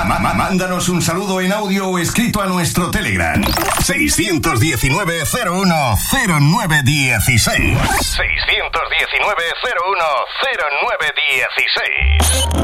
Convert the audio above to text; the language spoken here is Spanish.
Mándanos un saludo en audio o escrito a nuestro Telegram. 619 01 0916. 619 01 0916.